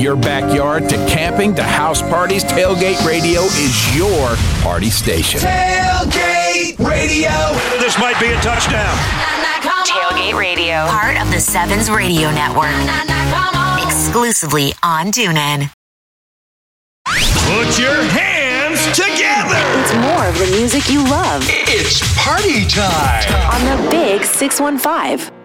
your backyard to camping to house parties, Tailgate Radio is your party station. Tailgate Radio. This might be a touchdown. Tailgate Radio, part of the Sevens Radio Network. Exclusively on TuneIn. Put your hands together. It's more of the music you love It's party time on the Big 615.